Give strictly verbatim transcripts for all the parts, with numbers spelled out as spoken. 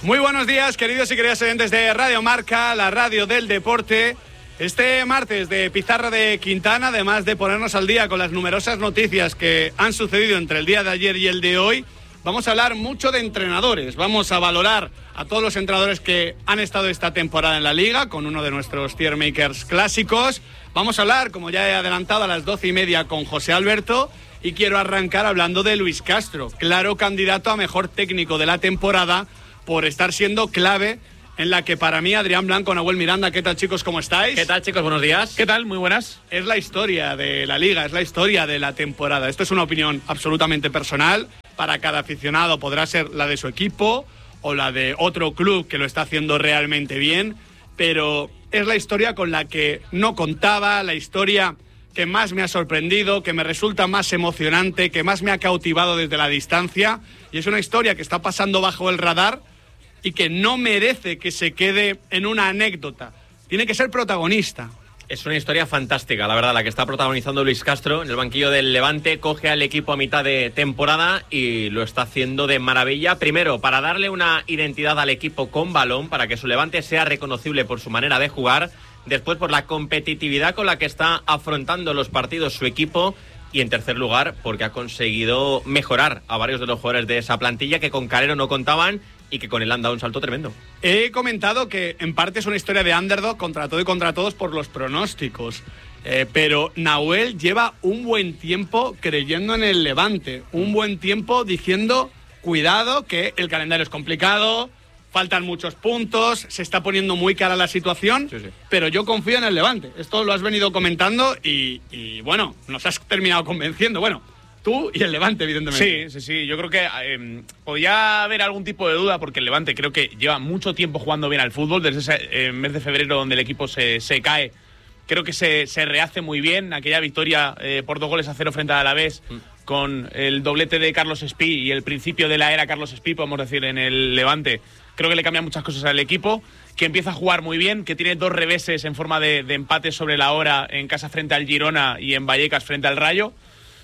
Muy buenos días, queridos y queridas oyentes de Radio Marca, la radio del deporte. Este martes de Pizarra de Quintana, además de ponernos al día con las numerosas noticias que han sucedido entre el día de ayer y el de hoy, vamos a hablar mucho de entrenadores. Vamos a valorar a todos los entrenadores que han estado esta temporada en la Liga, con uno de nuestros tier makers clásicos. Vamos a hablar, como ya he adelantado, a las doce y media con José Alberto. Y quiero arrancar hablando de Luis Castro, claro candidato a mejor técnico de la temporada, por estar siendo clave en la que para mí Adrián Blanco, Nahuel Miranda. ¿Qué tal, chicos? ¿Cómo estáis? ¿Qué tal, chicos? Buenos días. ¿Qué tal? Muy buenas. Es la historia de la Liga, es la historia de la temporada. Esto es una opinión absolutamente personal. Para cada aficionado podrá ser la de su equipo o la de otro club que lo está haciendo realmente bien, pero es la historia con la que no contaba, la historia que más me ha sorprendido, que me resulta más emocionante, que más me ha cautivado desde la distancia, y es una historia que está pasando bajo el radar y que no merece que se quede en una anécdota. Tiene que ser protagonista. Es una historia fantástica, la verdad, la que está protagonizando Luis Castro en el banquillo del Levante. Coge al equipo a mitad de temporada y lo está haciendo de maravilla. Primero, para darle una identidad al equipo con balón, para que su Levante sea reconocible por su manera de jugar. Después, por la competitividad con la que está afrontando los partidos su equipo. Y en tercer lugar, porque ha conseguido mejorar a varios de los jugadores de esa plantilla que con Calero no contaban y que con él han dado un salto tremendo. He comentado que en parte es una historia de underdog contra todo y contra todos por los pronósticos. Eh, pero Nahuel lleva un buen tiempo creyendo en el Levante. Un buen tiempo diciendo, cuidado, que el calendario es complicado, faltan muchos puntos, se está poniendo muy cara la situación, sí, sí. Pero yo confío en el Levante. Esto lo has venido comentando y, y bueno, nos has terminado convenciendo. Bueno, tú y el Levante, evidentemente. Sí, sí, sí. Yo creo que eh, podía haber algún tipo de duda porque el Levante creo que lleva mucho tiempo jugando bien al fútbol. Desde ese eh, mes de febrero donde el equipo se, se cae, creo que se, se rehace muy bien. Aquella victoria eh, por dos goles a cero frente al Alavés, mm. con el doblete de Carlos Espí y el principio de la era Carlos Espí, podemos decir, en el Levante. Creo que le cambia muchas cosas al equipo, que empieza a jugar muy bien, que tiene dos reveses en forma de, de empate sobre la hora en casa frente al Girona y en Vallecas frente al Rayo.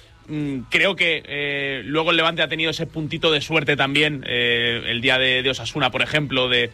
Mm, creo que eh, luego el Levante ha tenido ese puntito de suerte también, eh, el día de, de Osasuna, por ejemplo, de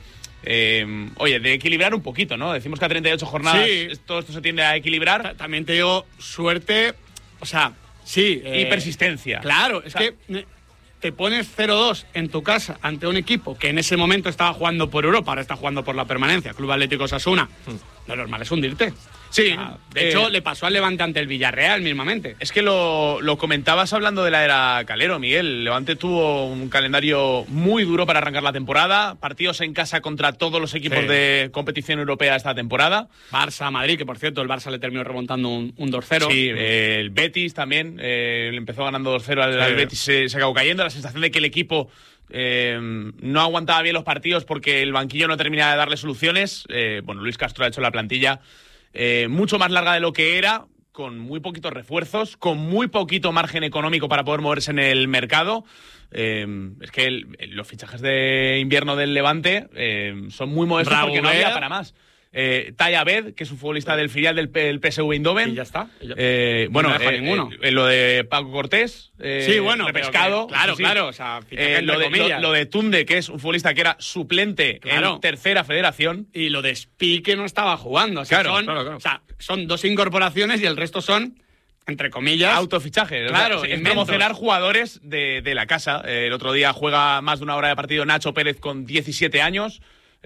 eh, oye, de equilibrar un poquito, ¿no? Decimos que a treinta y ocho jornadas sí. todo esto se tiende a equilibrar. También te digo suerte, o sea, sí. Eh, y persistencia. Claro, es o sea, que te pones cero dos en tu casa ante un equipo que en ese momento estaba jugando por Europa, ahora está jugando por la permanencia, Club Atlético Osasuna. Hmm. Lo normal es hundirte. Sí. O sea, de eh, hecho, le pasó al Levante ante el Villarreal mismamente. Es que lo, lo comentabas hablando de la era Calero, Miguel. El Levante tuvo un calendario muy duro para arrancar la temporada. Partidos en casa contra todos los equipos sí. de competición europea esta temporada. Barça, Madrid, que por cierto el Barça le terminó remontando un, un dos cero. Sí, eh, el Betis también. Eh, le empezó ganando dos cero al, sí. al Betis, se, se acabó cayendo. La sensación de que el equipo eh, no aguantaba bien los partidos porque el banquillo no terminaba de darle soluciones. Eh, bueno, Luis Castro ha hecho la plantilla Eh, mucho más larga de lo que era, con muy poquitos refuerzos, con muy poquito margen económico para poder moverse en el mercado. Eh, es que el, los fichajes de invierno del Levante eh, son muy modestos porque no había para más. Eh, Tay Abed, que es un futbolista del filial del, del P S V Eindhoven. Y ya está. Y ya. Eh, bueno, no eh, ninguno. Eh, lo de Paco Cortés. Eh, sí, bueno. Repescado. Que, claro, sí, claro. O sea, eh, lo, de, lo, lo de Tunde, que es un futbolista que era suplente claro. en tercera federación. Y lo de Spi, que no estaba jugando. O sea, claro, son, claro, claro. O sea, son dos incorporaciones y el resto son, entre comillas, autofichajes. Claro, o sea, es promocionar jugadores de, de la casa. Eh, el otro día juega más de una hora de partido Nacho Pérez con diecisiete años.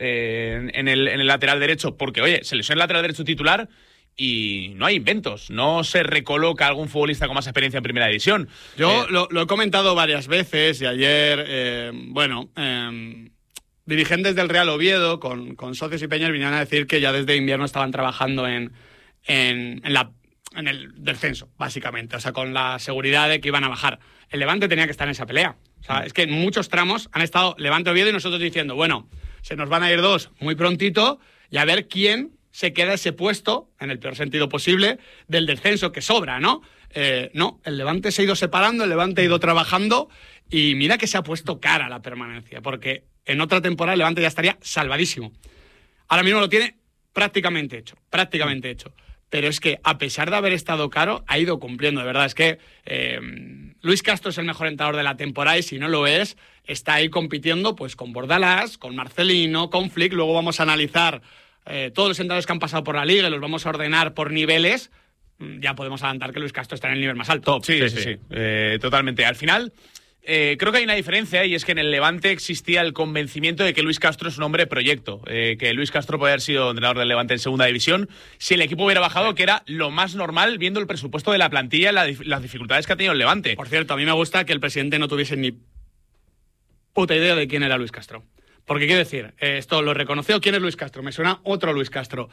Eh, en, el, en el lateral derecho, porque, oye, se lesiona el lateral derecho titular y no hay inventos, no se recoloca algún futbolista con más experiencia en primera división. Yo eh, lo, lo he comentado varias veces y ayer, eh, bueno, eh, dirigentes del Real Oviedo con, con socios y peñas vinieron a decir que ya desde invierno estaban trabajando en, en, en, la, en el descenso, básicamente, o sea, con la seguridad de que iban a bajar. El Levante tenía que estar en esa pelea. O sea, es que en muchos tramos han estado Levante Oviedo y nosotros diciendo, bueno, se nos van a ir dos muy prontito y a ver quién se queda ese puesto, en el peor sentido posible, del descenso que sobra, ¿no? Eh, no, el Levante se ha ido separando, el Levante ha ido trabajando y mira que se ha puesto cara a la permanencia, porque en otra temporada el Levante ya estaría salvadísimo. Ahora mismo lo tiene prácticamente hecho, prácticamente hecho. Pero es que a pesar de haber estado caro, ha ido cumpliendo, de verdad. Es que... Eh, Luis Castro es el mejor entrenador de la temporada y si no lo es, está ahí compitiendo pues con Bordalás, con Marcelino, con Flick. Luego vamos a analizar eh, todos los entrenadores que han pasado por la liga y los vamos a ordenar por niveles. Ya podemos adelantar que Luis Castro está en el nivel más alto. Top, sí, sí, sí, sí. Eh, totalmente. Al final, eh, creo que hay una diferencia y es que en el Levante existía el convencimiento de que Luis Castro es un hombre de proyecto, eh, que Luis Castro puede haber sido entrenador del Levante en segunda división si el equipo hubiera bajado, que era lo más normal viendo el presupuesto de la plantilla y la, las dificultades que ha tenido el Levante. Por cierto, a mí me gusta que el presidente no tuviese ni puta idea de quién era Luis Castro. Porque quiero decir, eh, esto lo reconoció. ¿Quién es Luis Castro? Me suena otro Luis Castro.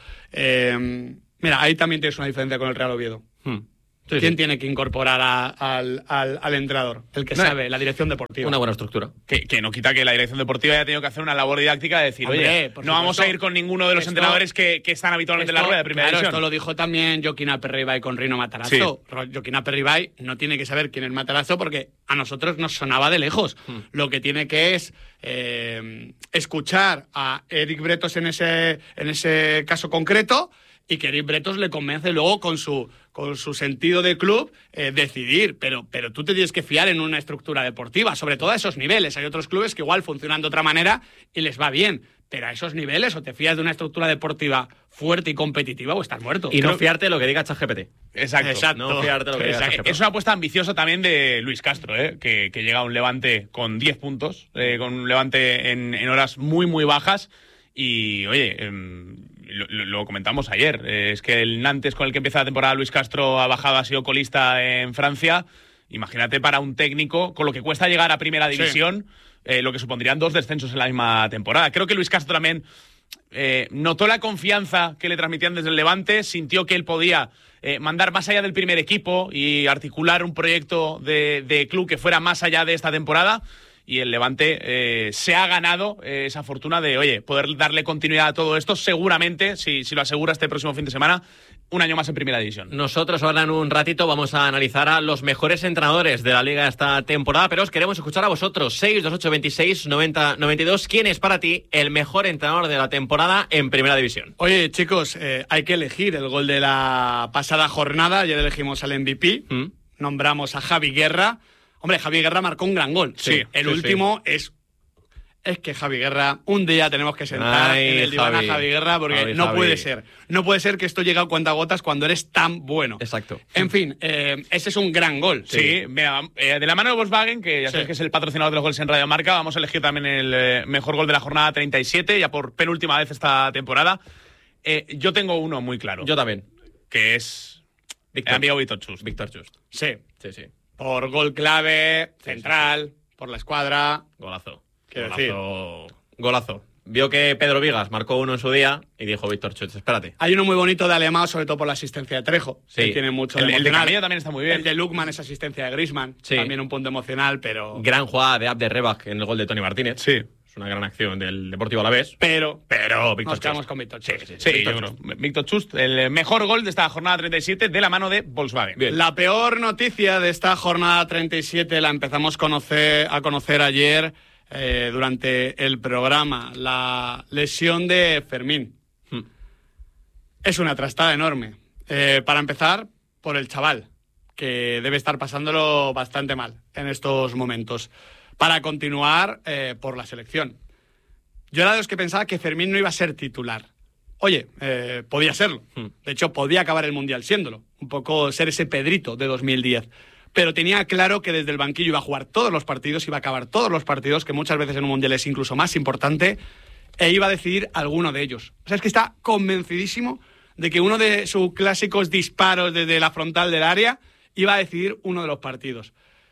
Eh, mira, ahí también tienes una diferencia con el Real Oviedo. Hmm. Sí, ¿Quién sí. tiene que incorporar a, al, al, al entrenador? El que no, sabe, la dirección deportiva. Una buena estructura. Que, que no quita que la dirección deportiva haya tenido que hacer una labor didáctica de decir, Hombre, oye, no supuesto, vamos a ir con ninguno de los esto, entrenadores que, que están habitualmente esto, en la rueda de primera claro, división. Esto lo dijo también Joaquín Aperribay con Rino Matarazzo. Sí. Joaquín Aperribay no tiene que saber quién es Matarazzo porque a nosotros nos sonaba de lejos. Hmm. Lo que tiene que es eh, escuchar a Eric Bretos en ese, en ese caso concreto y que Eric Bretos le convence luego con su, con su sentido de club eh, decidir. Pero, pero tú te tienes que fiar en una estructura deportiva, sobre todo a esos niveles. Hay otros clubes que igual funcionan de otra manera y les va bien. Pero a esos niveles o te fías de una estructura deportiva fuerte y competitiva o estás muerto. Y Creo... no fiarte de lo que diga ChatGPT. Exacto. Exacto. No fiarte de lo que diga ChatGPT. Es una apuesta ambiciosa también de Luis Castro, ¿eh? que, que llega a un Levante con diez puntos, eh, con un Levante en, en horas muy, muy bajas. Y, oye... Eh, Lo, lo comentamos ayer, eh, es que el Nantes con el que empieza la temporada Luis Castro ha bajado, ha sido colista en Francia. Imagínate para un técnico, con lo que cuesta llegar a primera división, sí. eh, lo que supondrían dos descensos en la misma temporada. Creo que Luis Castro también eh, notó la confianza que le transmitían desde el Levante, sintió que él podía eh, mandar más allá del primer equipo y articular un proyecto de, de club que fuera más allá de esta temporada. Y el Levante eh, se ha ganado eh, esa fortuna de, oye, poder darle continuidad a todo esto. Seguramente, si, si lo asegura este próximo fin de semana, un año más en Primera División. Nosotros ahora en un ratito vamos a analizar a los mejores entrenadores de la Liga esta temporada, pero os queremos escuchar a vosotros. seis dos ocho veintiséis noventa noventa y dos. ¿Quién es para ti el mejor entrenador de la temporada en Primera División? Oye, chicos, eh, hay que elegir el gol de la pasada jornada. Ayer elegimos al M V P. ¿Mm? Nombramos a Javi Guerra. Hombre, Javi Guerra marcó un gran gol. Sí, el sí, último sí. es... Es que Javi Guerra, un día tenemos que sentar Ay, en el diván Javi, a Javi Guerra porque Javi, no Javi. puede ser. No puede ser que esto llegue a cuentagotas cuando eres tan bueno. Exacto. En fin, eh, ese es un gran gol. Sí, sí. Mira, eh, de la mano de Volkswagen, que ya sí. sabes que es el patrocinador de los goles en Radio Marca, vamos a elegir también el eh, mejor gol de la jornada treinta y siete, ya por penúltima vez esta temporada. Eh, yo tengo uno muy claro. Yo también. Que es Víctor, el amigo Víctor Chust. Víctor Chust. Sí. Sí, sí. Por gol clave, central, sí, sí, sí. por la escuadra. Golazo. Quiero Golazo. decir. Golazo. Vio que Pedro Vigas marcó uno en su día y dijo Víctor Chust, espérate. Hay uno muy bonito de Alemão, sobre todo por la asistencia de Trejo. Sí. Que tiene mucho el, de el de Camello también está muy bien. El de Lukman es asistencia de Griezmann. Sí. También un punto emocional, pero... Gran jugada de Abder Rebach en el gol de Toni Martínez. Sí. Una gran acción del Deportivo Alavés. Pero, pero Víctor nos quedamos con Víctor Chust. Sí, sí, sí, sí, yo creo. Víctor Chust, el mejor gol de esta jornada treinta y siete de la mano de Volkswagen. Bien. La peor noticia de esta jornada treinta y siete la empezamos a conocer, a conocer ayer eh, durante el programa. La lesión de Fermín. Hmm. Es una trastada enorme. Eh, para empezar, por el chaval, que debe estar pasándolo bastante mal en estos momentos. Para continuar, eh, por la selección. Yo era de los que pensaba que Fermín no iba a ser titular. Oye, eh, podía serlo. De hecho, podía acabar el Mundial siéndolo. Un poco ser ese Pedrito de dos mil diez. Pero tenía claro que desde el banquillo iba a jugar todos los partidos, iba a acabar todos los partidos, que muchas veces en un Mundial es incluso más importante, e iba a decidir alguno de ellos. O sea, es que está convencidísimo de que uno de sus clásicos disparos desde la frontal del área iba a decidir uno de los partidos.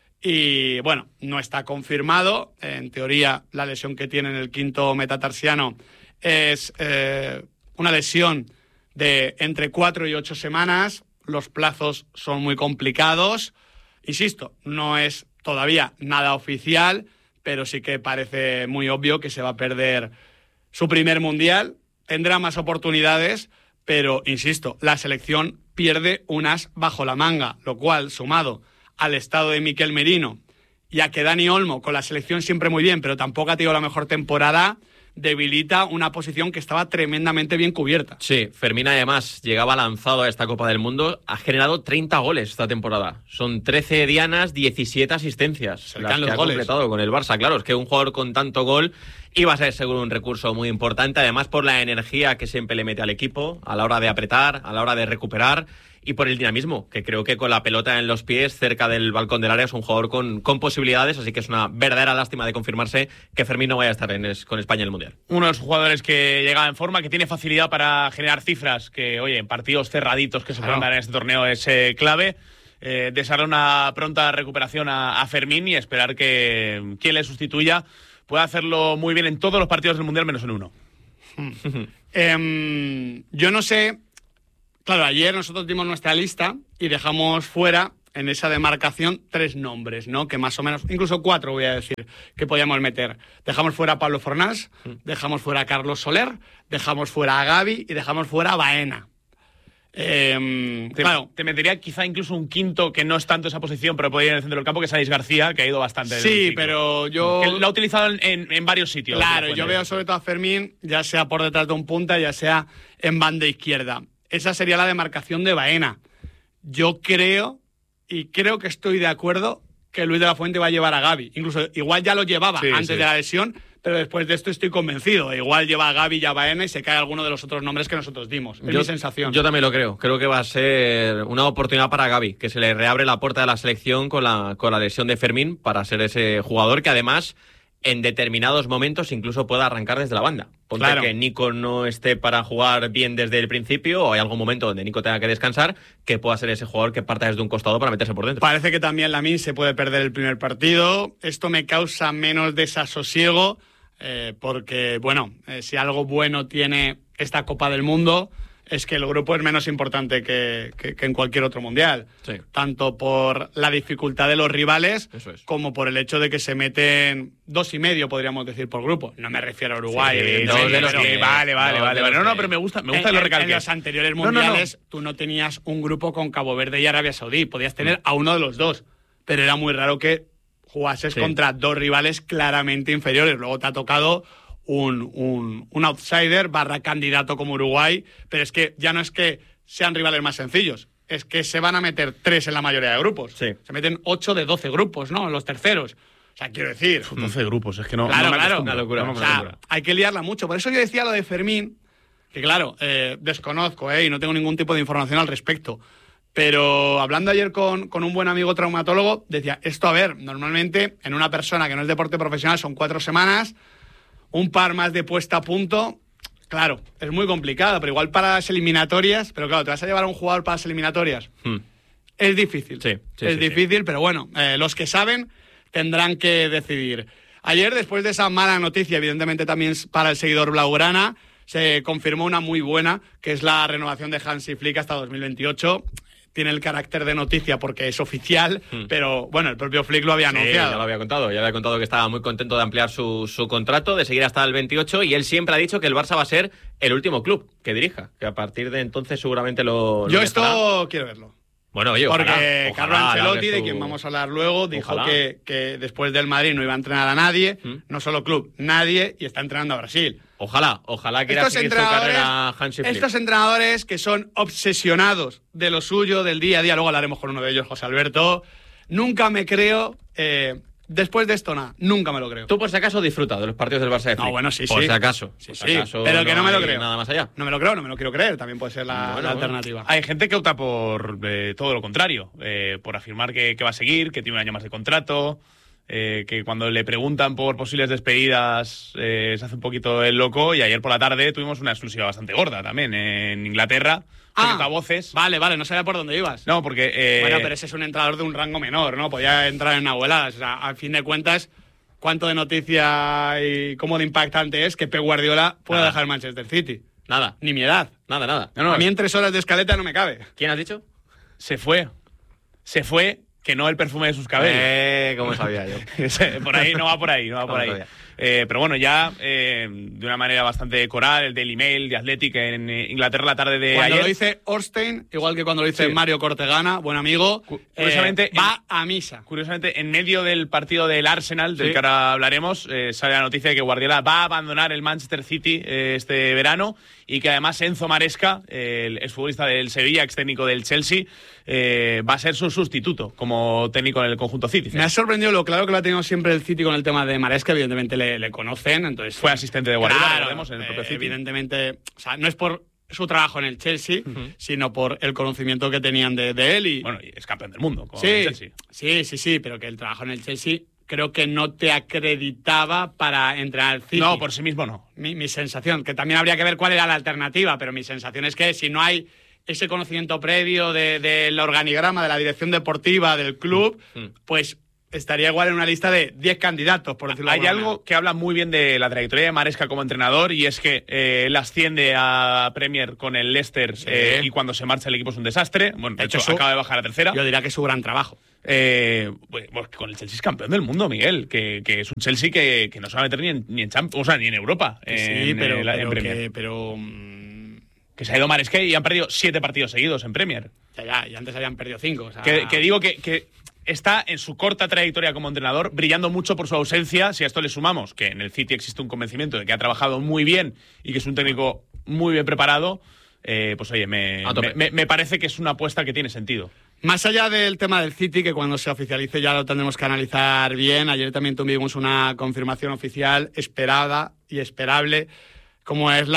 Y bueno, no está confirmado. En teoría, la lesión que tiene en el quinto metatarsiano es eh, una lesión de entre cuatro y ocho semanas. Los plazos son muy complicados. Insisto, no es todavía nada oficial, pero sí que parece muy obvio que se va a perder su primer mundial. Tendrá más oportunidades, pero insisto, la selección pierde un as bajo la manga, lo cual, sumado al estado de Miquel Merino y a que Dani Olmo, con la selección siempre muy bien, pero tampoco ha tenido la mejor temporada, debilita una posición que estaba tremendamente bien cubierta. Sí, Fermín además llegaba lanzado a esta Copa del Mundo, ha generado treinta goles esta temporada. Son trece dianas, diecisiete asistencias. Se le las caen que los ha goles. completado con el Barça. Claro, es que un jugador con tanto gol iba a ser seguro un recurso muy importante, además por la energía que siempre le mete al equipo a la hora de apretar, a la hora de recuperar y por el dinamismo, que creo que con la pelota en los pies cerca del balcón del área es un jugador con, con posibilidades, así que es una verdadera lástima de confirmarse que Fermín no vaya a estar en es, con España en el Mundial. Uno de los jugadores que llega en forma, que tiene facilidad para generar cifras, que oye, en partidos cerraditos que se Claro. pueden dar en este torneo es eh, clave. Eh, desearle una pronta recuperación a, a Fermín y esperar que quien le sustituya pueda hacerlo muy bien en todos los partidos del Mundial menos en uno. Eh, yo no sé. Claro, ayer nosotros dimos nuestra lista y dejamos fuera en esa demarcación tres nombres, ¿no? Que más o menos, incluso cuatro voy a decir, que podíamos meter. Dejamos fuera a Pablo Fornals, dejamos fuera a Carlos Soler, dejamos fuera a Gavi y dejamos fuera a Baena. Eh, Te, claro. te metería quizá incluso un quinto que no es tanto esa posición, pero puede ir en el centro del campo, que es Alex García, que ha ido bastante. en el Sí, ciclo. pero yo... Que lo ha utilizado en, en, en varios sitios. Claro, Los yo Fuentes. veo sobre todo a Fermín, ya sea por detrás de un punta, ya sea en banda izquierda. Esa sería la demarcación de Baena. Yo creo, y creo que estoy de acuerdo, que Luis de la Fuente va a llevar a Gavi. Incluso igual ya lo llevaba Sí, antes sí. de la lesión, pero después de esto estoy convencido. Igual lleva a Gavi y a Baena y se cae alguno de los otros nombres que nosotros dimos. Es yo, mi sensación. Yo también lo creo. Creo que va a ser una oportunidad para Gavi, que se le reabre la puerta de la selección con la, con la lesión de Fermín para ser ese jugador que además en determinados momentos incluso pueda arrancar desde la banda. Ponte Claro. que Nico no esté para jugar bien desde el principio o hay algún momento donde Nico tenga que descansar, que pueda ser ese jugador que parta desde un costado para meterse por dentro. Parece que también Lamine se puede perder el primer partido. Esto me causa menos desasosiego eh, porque, bueno, eh, si algo bueno tiene esta Copa del Mundo es que el grupo es menos importante que, que, que en cualquier otro mundial. Sí. Tanto por la dificultad de los rivales Eso es. como por el hecho de que se meten dos y medio, podríamos decir, por grupo. No me refiero a Uruguay. Sí, evidentemente, dos de los pero- que- vale, vale, dos vale. de vale. los No, no, que- pero me gusta, me en, gusta que lo en- en recalques. los anteriores No, no, no. mundiales tú no tenías un grupo con Cabo Verde y Arabia Saudí. Podías tener a uno de los dos. Pero era muy raro que jugases Sí. contra dos rivales claramente inferiores. Luego te ha tocado un, un, un outsider barra candidato como Uruguay. Pero es que ya no es que sean rivales más sencillos. Es que se van a meter tres en la mayoría de grupos. Sí. Se meten ocho de doce grupos, ¿no? Los terceros. O sea, quiero decir... doce grupos, es que no. Claro, no me claro. acostumbro, Una locura, no me O sea, acostumbro. hay que liarla mucho. Por eso yo decía lo de Fermín, que claro, eh, desconozco eh, y no tengo ningún tipo de información al respecto. Pero hablando ayer con, con un buen amigo traumatólogo, decía, esto a ver, normalmente en una persona que no es deporte profesional son cuatro semanas, un par más de puesta a punto. Claro, es muy complicado, pero igual para las eliminatorias, pero claro, te vas a llevar a un jugador para las eliminatorias. Hmm. Es difícil. Sí, sí, es sí, difícil, pero bueno, eh, los que saben tendrán que decidir. Ayer, después de esa mala noticia, evidentemente también para el seguidor blaugrana, se confirmó una muy buena, que es la renovación de Hansi Flick hasta dos mil veintiocho. Tiene el carácter de noticia porque es oficial, Hmm. pero bueno, el propio Flick lo había Sí, anunciado. ya lo había contado, ya había contado que estaba muy contento de ampliar su, su contrato, de seguir hasta el veintiocho, y él siempre ha dicho que el Barça va a ser el último club que dirija, que a partir de entonces seguramente lo... lo Yo dejará. esto quiero verlo. Bueno, oye, Porque ojalá, Carlo ojalá Ancelotti, alargue de su- quien vamos a hablar luego, dijo Ojalá. que, que después del Madrid no iba a entrenar a nadie, ¿Mm? no solo club, nadie, y está entrenando a Brasil. Ojalá, ojalá quiera Estos seguir su entrenadores, carrera Hansi Flick. estos entrenadores que son obsesionados de lo suyo, del día a día, luego hablaremos con uno de ellos, José Alberto, nunca me creo, eh, después de esto nada, nunca me lo creo. Tú por si acaso disfruta de los partidos del Barça de No, Flick. bueno, sí, por sí. si acaso. Sí, por sí, si acaso pero que no me lo hay creo. Nada más allá. No me lo creo, no me lo quiero creer, también puede ser la, Bueno, la bueno. alternativa. Hay gente que opta por eh, todo lo contrario, eh, por afirmar que, que va a seguir, que tiene un año más de contrato, eh, que cuando le preguntan por posibles despedidas eh, se hace un poquito el loco, y ayer por la tarde tuvimos una exclusiva bastante gorda también en Inglaterra, Ah, a voces. Vale, vale, no sabía por dónde ibas. No, porque... eh, Bueno, pero ese es un entrenador de un rango menor, ¿no? Podía entrar en abueladas. O sea, al fin de cuentas, cuánto de noticia y cómo de impactante es que Pep Guardiola pueda Nada. dejar el Manchester City. Nada, Ni mi edad. nada, nada. No, no, A mí en tres horas de escaleta no me cabe. ¿Quién has dicho? se fue. Se fue, que no el perfume de sus cabellos. Eh, ¿cómo sabía yo? Por ahí, no va por ahí, no va por No ahí. sabía. Eh, pero bueno, ya eh, de una manera bastante coral, el Daily Mail, The Athletic en Inglaterra la tarde de cuando ayer. Lo dice Orstein, igual que cuando lo dice sí. Mario Cortegana, buen amigo, curiosamente, eh, va en, a misa. Curiosamente, en medio del partido del Arsenal, del sí. que ahora hablaremos, eh, sale la noticia de que Guardiola va a abandonar el Manchester City eh, este verano y que además Enzo Maresca, eh, el exfutbolista del Sevilla, ex técnico del Chelsea, eh, va a ser su sustituto como técnico en el conjunto City. Me ha sorprendido lo claro que lo ha tenido siempre el City con el tema de Maresca, evidentemente le, le conocen, entonces fue asistente de Guardiola, claro, en el propio eh, City. Evidentemente, o sea, no es por su trabajo en el Chelsea, uh-huh. sino por el conocimiento que tenían de, de él. Y bueno, y es campeón del mundo con sí, el Chelsea. Sí, sí, sí, pero que el trabajo en el Chelsea creo que no te acreditaba para entrenar al City. No, por sí mismo no. Mi, mi sensación, que también habría que ver cuál era la alternativa, pero mi sensación es que si no hay ese conocimiento previo del de, de organigrama, de la dirección deportiva del club, mm. pues estaría igual en una lista de diez candidatos, por decirlo de alguna manera. Hay algo que habla muy bien de la trayectoria de Maresca como entrenador, y es que eh, él asciende a Premier con el Leicester, sí. eh, y cuando se marcha el equipo es un desastre. Bueno, de, de hecho, hecho su, acaba de bajar a tercera. Yo diría que es su gran trabajo. Eh, pues, pues con el Chelsea es campeón del mundo, Miguel, que, que es un Chelsea que, que no se va a meter ni en, ni en Champions, o sea, ni en Europa. Sí, en, pero, en, en pero, Premier. Que, pero um... que se ha ido Maresca y han perdido siete partidos seguidos en Premier. Ya, ya, y antes habían perdido cinco. O sea... que, que digo que, que está en su corta trayectoria como entrenador, brillando mucho por su ausencia. Si a esto le sumamos que en el City existe un convencimiento de que ha trabajado muy bien y que es un técnico muy bien preparado, eh, pues oye, me, me, me, me parece que es una apuesta que tiene sentido. Más allá del tema del City, que cuando se oficialice ya lo tendremos que analizar bien, ayer también tuvimos una confirmación oficial esperada y esperable, como es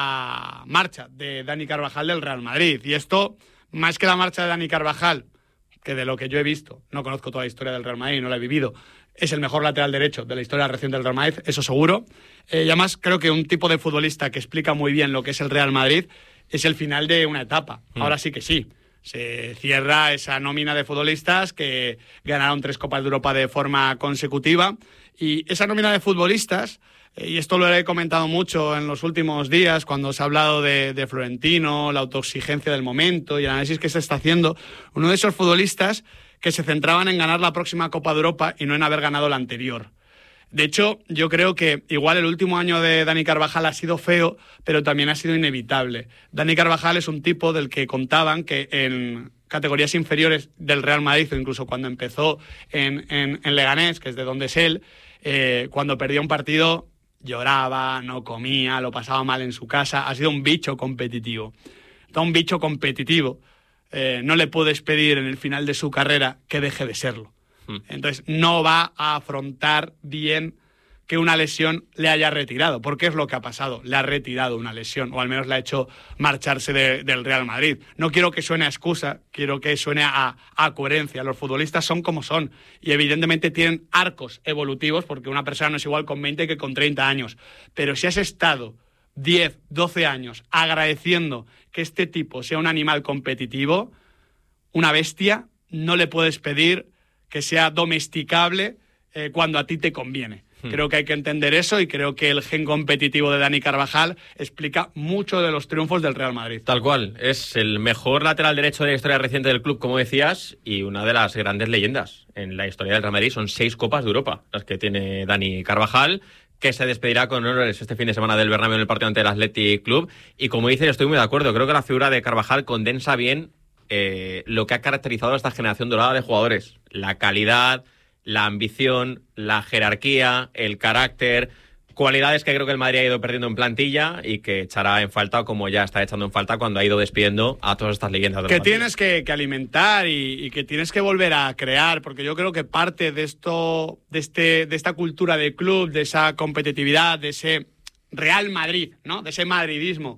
la marcha de Dani Carvajal del Real Madrid. Y esto, más que la marcha de Dani Carvajal, que de lo que yo he visto, no conozco toda la historia del Real Madrid, no la he vivido, es el mejor lateral derecho de la historia reciente del Real Madrid, eso seguro. Eh, y además creo que un tipo de futbolista que explica muy bien lo que es el Real Madrid es el final de una etapa. Mm. Ahora sí que sí. Se cierra esa nómina de futbolistas que ganaron tres Copas de Europa de forma consecutiva. Y esa nómina de futbolistas, eh, y esto lo he comentado mucho en los últimos días, cuando se ha hablado de, de Florentino, la autoexigencia del momento y el análisis que se está haciendo, uno de esos futbolistas que se centraban en ganar la próxima Copa de Europa y no en haber ganado la anterior. De hecho, yo creo que igual el último año de Dani Carvajal ha sido feo, pero también ha sido inevitable. Dani Carvajal es un tipo del que contaban que en categorías inferiores del Real Madrid, o incluso cuando empezó en, en, en Leganés, que es de donde es él, eh, cuando perdía un partido lloraba, no comía, lo pasaba mal en su casa. Ha sido un bicho competitivo. Entonces, un bicho competitivo eh, no le puedes pedir en el final de su carrera que deje de serlo. Entonces no va a afrontar bien que una lesión le haya retirado, porque es lo que ha pasado, le ha retirado una lesión, o al menos le ha hecho marcharse de, del Real Madrid. No quiero que suene a excusa, quiero que suene a, a coherencia. Los futbolistas son como son y evidentemente tienen arcos evolutivos, porque una persona no es igual con veinte que con treinta años, pero si has estado diez, doce años agradeciendo que este tipo sea un animal competitivo, una bestia, no le puedes pedir que sea domesticable eh, cuando a ti te conviene. Hmm. Creo que hay que entender eso y creo que el gen competitivo de Dani Carvajal explica mucho de los triunfos del Real Madrid. Tal cual, es el mejor lateral derecho de la historia reciente del club, como decías, y una de las grandes leyendas en la historia del Real Madrid. Son seis Copas de Europa las que tiene Dani Carvajal, que se despedirá con honores este fin de semana del Bernabéu en el partido ante el Athletic Club. Y como dices, estoy muy de acuerdo, creo que la figura de Carvajal condensa bien Eh, lo que ha caracterizado a esta generación dorada de jugadores: la calidad, la ambición, la jerarquía, el carácter, cualidades que creo que el Madrid ha ido perdiendo en plantilla y que echará en falta, como ya está echando en falta cuando ha ido despidiendo a todas estas leyendas. Que tienes que, que alimentar y, y que tienes que volver a crear, porque yo creo que parte de esto, de este, de esta cultura de club, de esa competitividad, de ese Real Madrid, ¿no? De ese madridismo,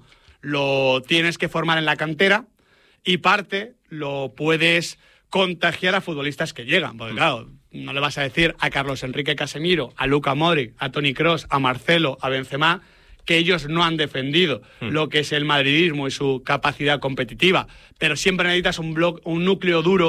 lo tienes que formar en la cantera. Y parte lo puedes contagiar a futbolistas que llegan. Porque claro, no le vas a decir a Carlos Enrique Casemiro, a Luka Modric, a Toni Kroos, a Marcelo, a Benzema, que ellos no han defendido mm. lo que es el madridismo y su capacidad competitiva. Pero siempre necesitas un, bloque, un núcleo duro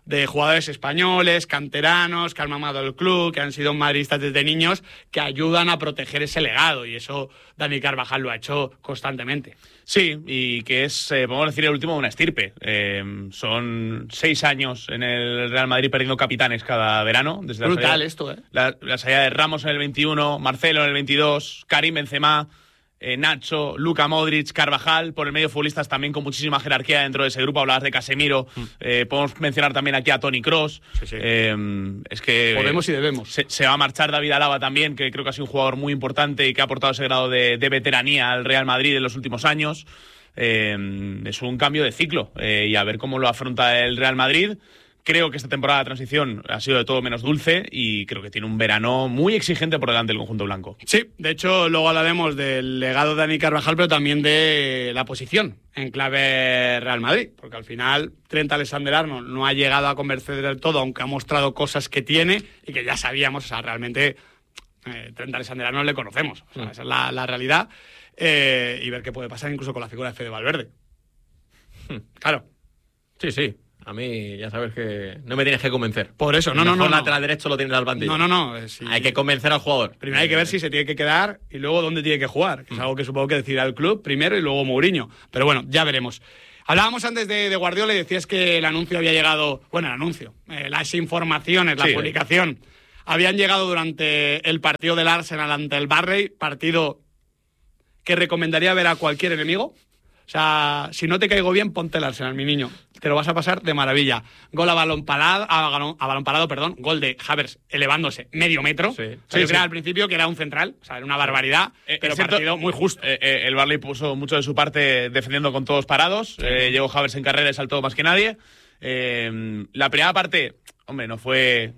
de jugadores españoles, canteranos, que han mamado el club, que han sido madridistas desde niños, que ayudan a proteger ese legado, y eso Dani Carvajal lo ha hecho constantemente. Sí, y que es, eh, podemos decir, el último de una estirpe. Eh, son seis años en el Real Madrid perdiendo capitanes cada verano. Desde Brutal la salida, esto, ¿eh? La, la salida de Ramos en el veintiuno, Marcelo en el veintidós, Karim Benzema, eh, Nacho, Luka Modric, Carvajal, por el medio futbolistas también con muchísima jerarquía dentro de ese grupo. Hablabas de Casemiro, mm. eh, podemos mencionar también aquí a Toni Kroos. Sí, sí. Eh, es que podemos y debemos. Se, se va a marchar David Alaba también, que creo que ha sido un jugador muy importante y que ha aportado ese grado de, de veteranía al Real Madrid en los últimos años. Eh, es un cambio de ciclo eh, y a ver cómo lo afronta el Real Madrid. Creo que esta temporada de transición ha sido de todo menos dulce y creo que tiene un verano muy exigente por delante del conjunto blanco. Sí, de hecho luego hablaremos del legado de Dani Carvajal, pero también de la posición en clave Real Madrid, porque al final Trent Alexander-Arnold no ha llegado a convencer del todo, aunque ha mostrado cosas que tiene y que ya sabíamos. O sea, realmente eh, Trent Alexander-Arnold le conocemos, o sea, mm. esa es la, la realidad, eh, y ver qué puede pasar incluso con la figura de Fede Valverde. Hmm. Claro. Sí, sí. A mí, ya sabes que no me tienes que convencer. Por eso, no, no, no. El no. lateral derecho lo tienes al banquillo. No, no, no. Sí. Hay que convencer al jugador. Primero hay que ver si se tiene que quedar y luego dónde tiene que jugar, que es algo que supongo que decidirá el club primero y luego Mourinho. Pero bueno, ya veremos. Hablábamos antes de, de Guardiola y decías que el anuncio había llegado... Bueno, el anuncio. Eh, las informaciones, la sí, publicación, habían llegado durante el partido del Arsenal ante el Barley, partido que recomendaría ver a cualquier enemigo. O sea, si no te caigo bien, ponte el Arsenal, mi niño. Te lo vas a pasar de maravilla. Gol a balón parado, a balón, a balón parado, perdón. Gol de Havertz elevándose medio metro. Sí, o sea, sí, yo sí. creía al principio que era un central. O sea, era una barbaridad, eh, pero cierto, partido muy justo. Eh, eh, el Barley puso mucho de su parte defendiendo con todos parados. Sí. Eh, llegó Havertz en carrera y saltó más que nadie. Eh, la primera parte, hombre, no fue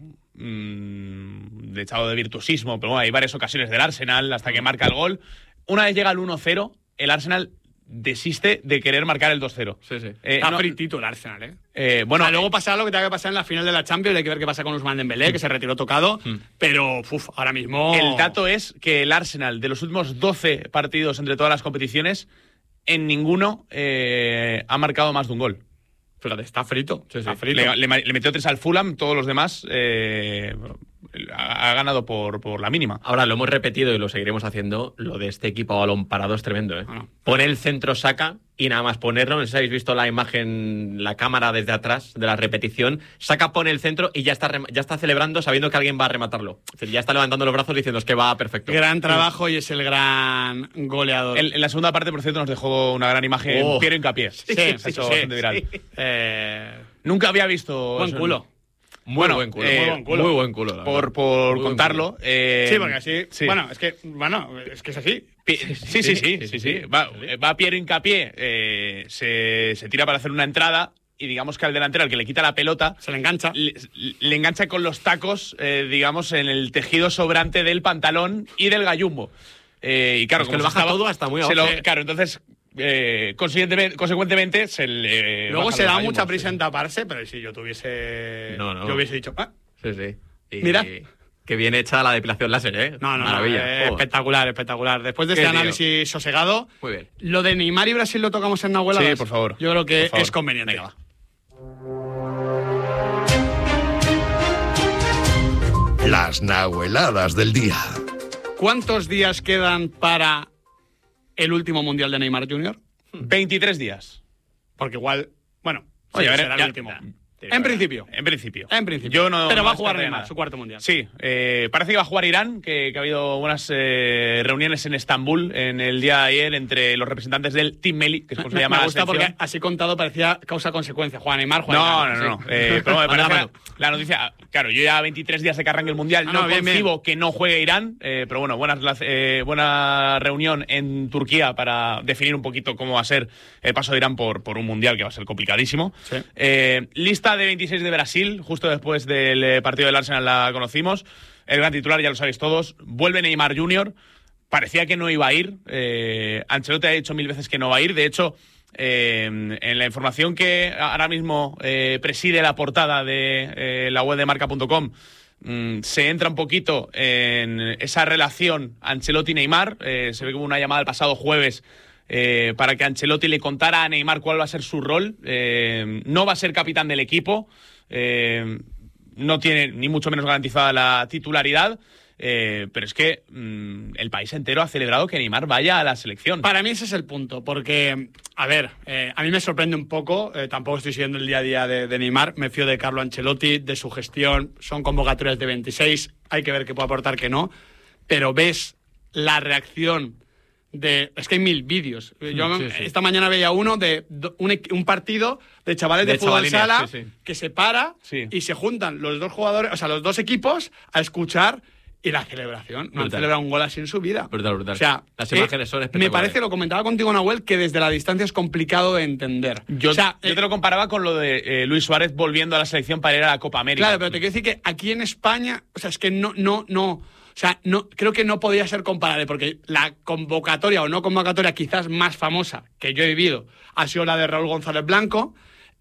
mmm, de echado de virtuosismo, pero bueno, hay varias ocasiones del Arsenal hasta que marca el gol. Una vez llega el uno cero, el Arsenal desiste de querer marcar el dos cero. Sí, sí. Eh, Está no, fritito el Arsenal, ¿eh? eh bueno, o sea, luego pasará lo que tenga que pasar en la final de la Champions, hay que ver qué pasa con Ousmane Dembélé, que se retiró tocado, mm. pero uf, ahora mismo... El dato es que el Arsenal, de los últimos doce partidos entre todas las competiciones, en ninguno eh, ha marcado más de un gol. Fíjate, está frito. Sí, sí. Está frito. Le, le, le metió tres al Fulham, todos los demás eh, ha, ha ganado por, por la mínima. Ahora, lo hemos repetido y lo seguiremos haciendo, lo de este equipo a balón parado es tremendo, ¿eh? Bueno. Pone el centro, saca, y nada más ponerlo, no sé si habéis visto la imagen, la cámara desde atrás de la repetición, saca, pone el centro y ya está, ya está celebrando sabiendo que alguien va a rematarlo. Es decir, ya está levantando los brazos diciendo es que va perfecto. Gran trabajo sí. Y es el gran goleador. En, en la segunda parte, por cierto, nos dejó una gran imagen. Oh. Piero Hincapié. Sí, sí, sí, sí, sí, viral. Sí. Eh... Nunca había visto... Buen culo. Muy, bueno, buen culo, eh, muy buen culo. Muy buen culo. Por, por contarlo. Eh, sí, porque así. Sí. Bueno, es que, bueno, es que es así. Sí, sí, sí. sí, sí, sí, sí. Va, va Piero Hincapié, eh, se, se tira para hacer una entrada y digamos que al delantero, al que le quita la pelota, se le engancha. Le, le engancha con los tacos, eh, digamos, en el tejido sobrante del pantalón y del gallumbo. Eh, y claro, es que lo baja estaba, todo hasta muy abajo. Claro, entonces. Eh, consecuentemente, consecuentemente se le luego se da mucha prisa en taparse, pero si yo tuviese no, no. yo hubiese dicho ah, sí, sí. Y, mira que bien hecha la depilación láser, ¿eh? No, no, maravilla. No, eh, espectacular, espectacular. Después de este tío? análisis sosegado, muy bien. Lo de Neymar y Brasil lo tocamos en Nahueladas. Sí, por favor. Yo creo que es conveniente. Venga, va. Las Nahueladas del día. ¿Cuántos días quedan para el último mundial de Neymar junior? veintitrés días. Porque igual, bueno, oye, sí, a ver, será ya, el último. Ya, en principio. En principio. En principio. Yo no, Pero no va a jugar Neymar, su cuarto mundial. Sí, eh, parece que va a jugar Irán, que, que ha habido buenas eh, reuniones en Estambul en el día de ayer entre los representantes del Team Meli, que es como se llama me la gusta selección. Porque así contado parecía causa-consecuencia. Juega Neymar, juega No, Irán, no, no. sí. no. Eh, pero me parece la, la noticia... Claro, yo ya veintitrés días de que arranque el mundial, no, no, no bien, concibo bien. que no juegue Irán, eh, pero bueno, buena, eh, buena reunión en Turquía para definir un poquito cómo va a ser el paso de Irán por, por un mundial que va a ser complicadísimo. Sí. Eh, lista de veintiséis de Brasil, justo después del partido del Arsenal la conocimos. El gran titular, ya lo sabéis todos, vuelve Neymar junior. Parecía que no iba a ir. Eh, Ancelotti ha dicho mil veces que no va a ir. De hecho, eh, en la información que ahora mismo eh, preside la portada de eh, la web de marca punto com, mm, se entra un poquito en esa relación Ancelotti-Neymar. Eh, se ve como una llamada el pasado jueves eh, para que Ancelotti le contara a Neymar cuál va a ser su rol. Eh, no va a ser capitán del equipo. eh, no tiene ni mucho menos garantizada la titularidad. Eh, pero es que mmm, el país entero ha celebrado que Neymar vaya a la selección. Para mí ese es el punto, porque, a ver, eh, a mí me sorprende un poco, eh, tampoco estoy siguiendo el día a día de, de Neymar, me fío de Carlo Ancelotti, de su gestión, son convocatorias de veintiséis, hay que ver qué puede aportar, qué no, pero ves la reacción de... Es que hay mil vídeos. Yo sí, sí. esta mañana veía uno de un, un partido de chavales de, de fútbol sala sí, sí. que se para sí. y se juntan los dos jugadores, o sea, los dos equipos a escuchar. Y la celebración, no han celebrado un gol así en su vida. Brutal, brutal. O sea, las imágenes son espectaculares. Me parece, lo comentaba contigo, Nahuel, que desde la distancia es complicado de entender. Yo, o sea, yo eh, te lo comparaba con lo de eh, Luis Suárez volviendo a la selección para ir a la Copa América. Claro, pero te quiero decir que aquí en España, o sea, es que no, no, no, o sea, no, creo que no podía ser comparable, porque la convocatoria o no convocatoria quizás más famosa que yo he vivido ha sido la de Raúl González Blanco,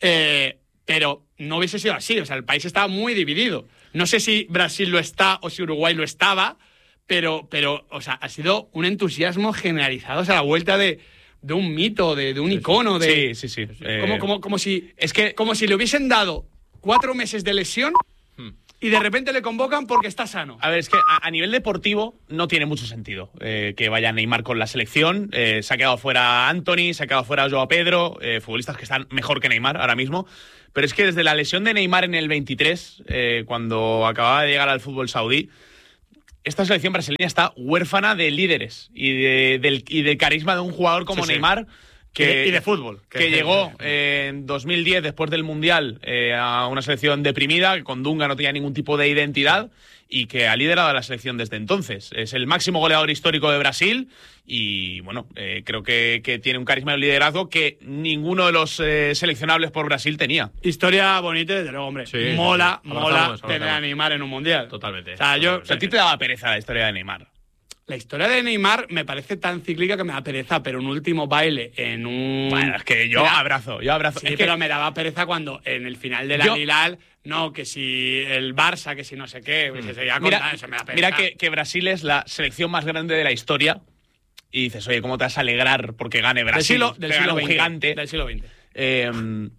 eh, pero no hubiese sido así, o sea, el país estaba muy dividido. No sé si Brasil lo está o si Uruguay lo estaba, Pero, pero, o sea, ha sido un entusiasmo generalizado, o sea, la vuelta de, de un mito, de, de un icono. De, sí, sí, sí. Como, eh, como, como, si, es que, como si le hubiesen dado cuatro meses de lesión hmm. y de repente le convocan porque está sano. A ver, es que a, a nivel deportivo no tiene mucho sentido eh, que vaya Neymar con la selección. Eh, se ha quedado fuera Anthony, se ha quedado fuera Joao Pedro, eh, futbolistas que están mejor que Neymar ahora mismo. Pero es que desde la lesión de Neymar en el veintitrés, eh, cuando acababa de llegar al fútbol saudí, esta selección brasileña está huérfana de líderes y, de, del, y del carisma de un jugador como sí, Neymar. Sí. Que, y de fútbol. Que, que llegó eh, en dos mil diez, después del Mundial, eh, a una selección deprimida, que con Dunga no tenía ningún tipo de identidad y que ha liderado a la selección desde entonces. Es el máximo goleador histórico de Brasil y, bueno, eh, creo que, que tiene un carisma y un liderazgo que ninguno de los eh, seleccionables por Brasil tenía. Historia bonita, desde luego, hombre. Sí, mola, sí, sí. mola abrazamos, tener abrazamos. a Neymar en un Mundial. Totalmente. O sea, totalmente. yo, o sea, a ti te daba pereza la historia de Neymar. La historia de Neymar me parece tan cíclica que me da pereza, pero un último baile en un... Bueno, es que yo Mira, abrazo, yo abrazo. Sí, es pero que... me daba pereza cuando en el final de la yo... Hilal, no, que si el Barça, que si no sé qué, pues se ya mira, con... eso me da pereza. Mira que, que Brasil es la selección más grande de la historia y dices, oye, ¿cómo te vas a alegrar porque gane Brasil? Del siglo, del siglo un veinte, gigante. Del siglo veinte. Eh,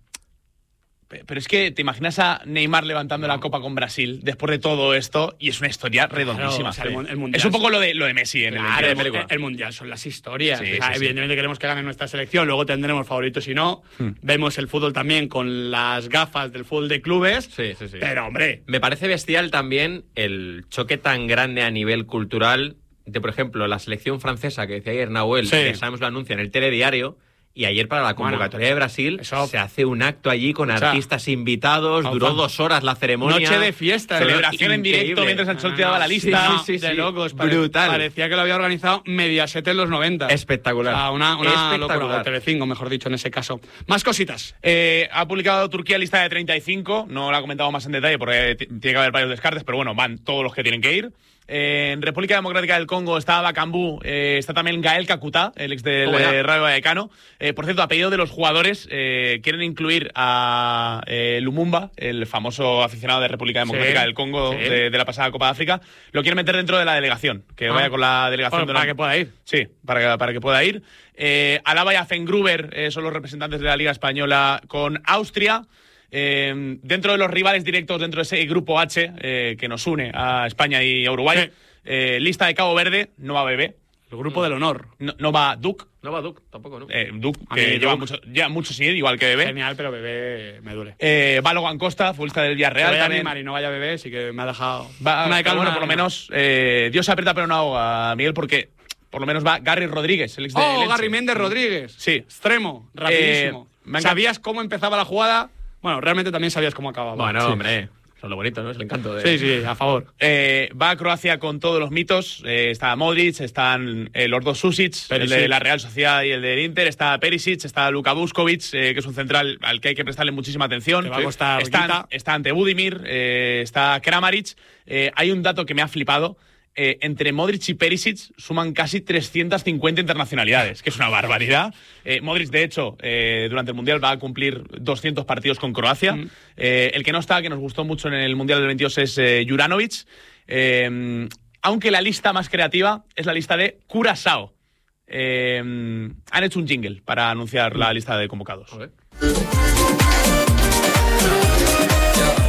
Pero es que te imaginas a Neymar levantando no. la Copa con Brasil después de todo esto y es una historia redondísima. Claro, o sea, el, el es un poco lo de, lo de Messi en claro, el, el, el, el Mundial son las historias. Sí, o sea, sí, evidentemente sí. queremos que gane nuestra selección, luego tendremos favoritos y no. Hmm. Vemos el fútbol también con las gafas del fútbol de clubes. Sí, sí, sí. Pero, hombre... Me parece bestial también el choque tan grande a nivel cultural de, por ejemplo, la selección francesa que decía ayer Nahuel, sí. que sabemos lo anuncia en el telediario. Y ayer para la convocatoria bueno, de Brasil eso, se hace un acto allí con o sea, artistas invitados, duró fan. dos horas la ceremonia. Noche de fiesta. Celebración en directo mientras han sorteado no, no, la lista. Sí, sí, sí, de sí. locos. Brutal. Parecía que lo había organizado Mediaset en los noventa. Espectacular. O sea, una una Espectacular. locura. Telecinco, mejor dicho, en ese caso. Más cositas. Eh, ha publicado Turquía lista de treinta y cinco. No la ha comentado más en detalle porque tiene que haber varios descartes, pero bueno, van todos los que tienen que ir. Eh, en República Democrática del Congo está Bakambu, eh, está también Gael Kakuta, el ex del eh, Rayo Vallecano. Eh, por cierto, a pedido de los jugadores, eh, quieren incluir a eh, Lumumba, el famoso aficionado de República Democrática sí, del Congo sí. de, de la pasada Copa de África. Lo quieren meter dentro de la delegación, que ah. vaya con la delegación. Bueno, de para la... que pueda ir. Sí, para que, para que pueda ir. Eh, Alaba y Afengruber eh, son los representantes de la Liga Española con Austria. Eh, dentro de los rivales directos dentro de ese grupo H eh, que nos une a España y a Uruguay, sí. eh, lista de Cabo Verde, no va Bebé. El grupo del honor. No, no va Duc. No va Duc, tampoco, ¿no? Eh, Duc, que lleva Duc. mucho, lleva mucho sin ir, igual que Bebé. Genial, pero Bebé me duele. Eh, va Logan Costa, futbolista del Villarreal. Que vaya Neymar y no vaya Bebé, sí que me ha dejado va, una de calma. Bueno, por lo menos, eh, Dios aprieta pero no ahoga, Miguel, porque por lo menos va Gary Rodríguez, el ex de Oh, Gary Méndez Rodríguez. Sí. Extremo, rapidísimo. Eh, ¿Sabías cómo empezaba la jugada? Bueno, realmente también sabías cómo acababa. Bueno, sí. hombre, eso es lo bonito, ¿no? Es el encanto de... Sí, sí, a favor. Eh, va a Croacia con todos los mitos. Eh, está Modric, están eh, los dos Susic, el de la Real Sociedad y el del Inter. Está Perisic, está Luka Vuskovic, eh, que es un central al que hay que prestarle muchísima atención. Que va a costar está, está ante Budimir, eh, está Kramaric. Eh, hay un dato que me ha flipado. Eh, entre Modric y Perisic suman casi trescientas cincuenta internacionalidades, que es una barbaridad. Eh, Modric, de hecho, eh, durante el Mundial va a cumplir doscientos partidos con Croacia. Mm. Eh, el que no está, que nos gustó mucho en el Mundial del veintidós, es eh, Juranovic. Eh, aunque la lista más creativa es la lista de Curazao. Eh, han hecho un jingle para anunciar mm. la lista de convocados. A ver.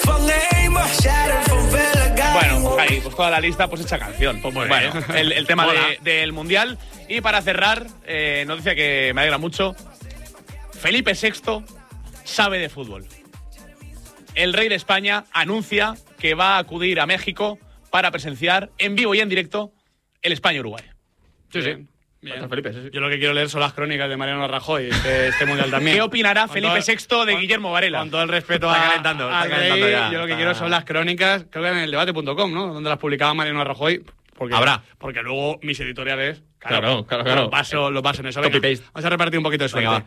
Bueno, ahí, pues toda la lista, pues hecha canción. Pues bueno, el, el tema de, del Mundial. Y para cerrar, eh, noticia que me alegra mucho. Felipe sexto sabe de fútbol. El rey de España anuncia que va a acudir a México para presenciar en vivo y en directo el España-Uruguay. Sí, sí. Bien. Felipe, sí, sí. Yo lo que quiero leer son las crónicas de Mariano Rajoy de este mundial también. ¿Qué opinará con Felipe sexto de con, Guillermo Varela? Con todo el respeto está a, calentando, a está rey, calentando ya. Yo lo que está... quiero son las crónicas, creo que en el debate punto com, ¿no? Donde las publicaba Mariano Rajoy. Porque, Habrá. Porque luego mis editoriales, claro, claro, claro. claro. Lo paso, lo paso en eso. Venga, Copy-paste. Vamos a repartir un poquito de suerte.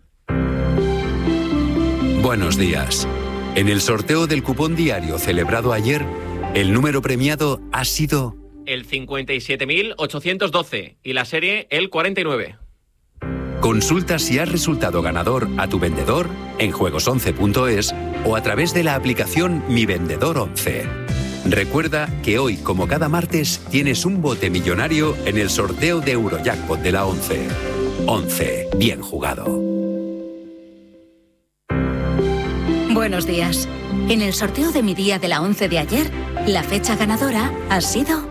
Venga, buenos días. En el sorteo del cupón diario celebrado ayer, el número premiado ha sido... el cincuenta y siete mil ochocientos doce y la serie el cuarenta y nueve. Consulta si has resultado ganador a tu vendedor en juegos once punto es o a través de la aplicación Mi Vendedor once. Recuerda que hoy, como cada martes, tienes un bote millonario en el sorteo de Eurojackpot de la once. once. Bien jugado. Buenos días. En el sorteo de mi día de la once de ayer, la fecha ganadora ha sido...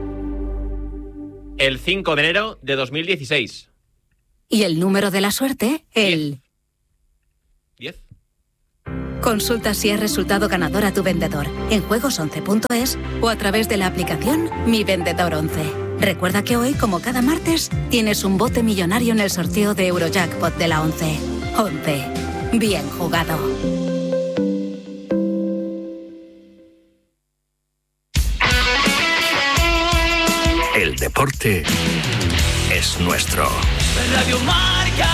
el cinco de enero de dos mil dieciséis. Y el número de la suerte, el... diez. Consulta si has resultado ganador a tu vendedor en juegos once punto es o a través de la aplicación Mi Vendedor once. Recuerda que hoy, como cada martes, tienes un bote millonario en el sorteo de Eurojackpot de la once. once. Bien jugado. El deporte es nuestro. Radio Marca.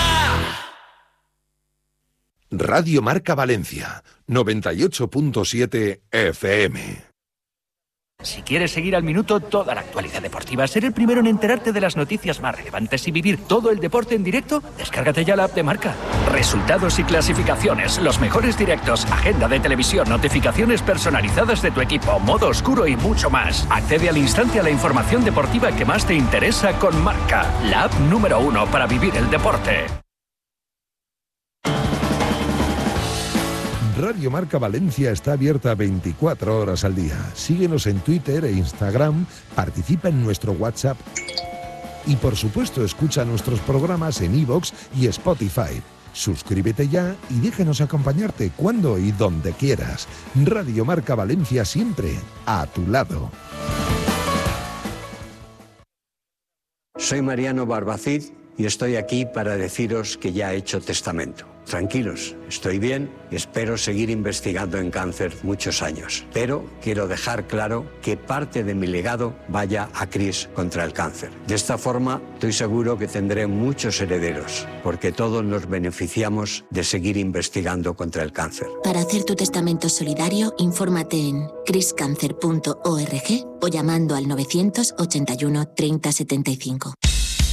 Radio Marca Valencia, noventa y ocho punto siete F M. Si quieres seguir al minuto toda la actualidad deportiva, ser el primero en enterarte de las noticias más relevantes y vivir todo el deporte en directo, descárgate ya la app de Marca. Resultados y clasificaciones, los mejores directos, agenda de televisión, notificaciones personalizadas de tu equipo, modo oscuro y mucho más. Accede al instante a la información deportiva que más te interesa con Marca, la app número uno para vivir el deporte. Radio Marca Valencia está abierta veinticuatro horas al día. Síguenos en Twitter e Instagram, participa en nuestro WhatsApp y, por supuesto, escucha nuestros programas en iVoox y Spotify. Suscríbete ya y déjanos acompañarte cuando y donde quieras. Radio Marca Valencia, siempre a tu lado. Soy Mariano Barbacid y estoy aquí para deciros que ya he hecho testamento. Tranquilos, estoy bien y espero seguir investigando en cáncer muchos años. Pero quiero dejar claro que parte de mi legado vaya a CRIS contra el cáncer. De esta forma, estoy seguro que tendré muchos herederos, porque todos nos beneficiamos de seguir investigando contra el cáncer. Para hacer tu testamento solidario, infórmate en cris cáncer punto org o llamando al novecientos ochenta y uno treinta setenta y cinco.